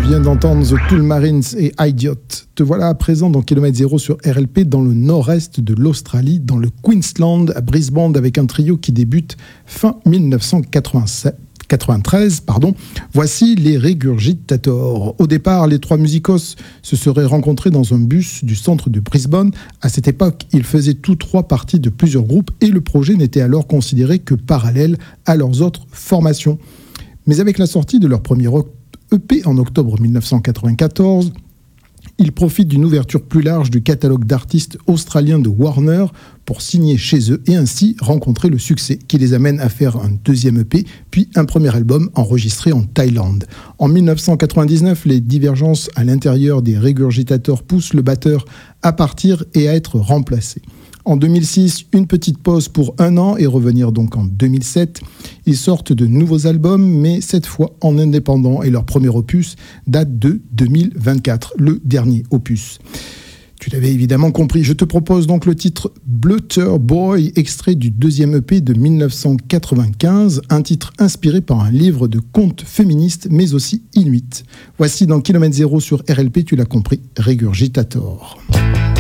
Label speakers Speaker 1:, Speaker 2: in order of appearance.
Speaker 1: viens d'entendre The Cool Marines et Idiot. Te voilà à présent dans Kilomètre Zéro sur RLP dans le nord-est de l'Australie, dans le Queensland, à Brisbane, avec un trio qui débute fin 1993. Voici les Regurgitators. Au départ, les trois musicos se seraient rencontrés dans un bus du centre de Brisbane. À cette époque, ils faisaient tous trois partie de plusieurs groupes et le projet n'était alors considéré que parallèle à leurs autres formations. Mais avec la sortie de leur premier EP en octobre 1994, ils profitent d'une ouverture plus large du catalogue d'artistes australiens de Warner pour signer chez eux et ainsi rencontrer le succès qui les amène à faire un deuxième EP, puis un premier album enregistré en Thaïlande. En 1999, les divergences à l'intérieur des Regurgitators poussent le batteur à partir et à être remplacé. En 2006, une petite pause pour 1 an et revenir donc en 2007. Ils sortent de nouveaux albums, mais cette fois en indépendant et leur premier opus date de 2024, le dernier opus. Tu l'avais évidemment compris, je te propose donc le titre Blutter Boy, extrait du deuxième EP de 1995, un titre inspiré par un livre de contes féministes mais aussi inuits. Voici dans Kilomètre Zéro sur RLP, tu l'as compris, Regurgitator.